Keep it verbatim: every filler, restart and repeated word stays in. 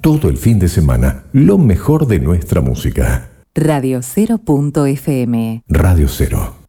todo el fin de semana, lo mejor de nuestra música. Radio Cero punto F M. Radio Cero.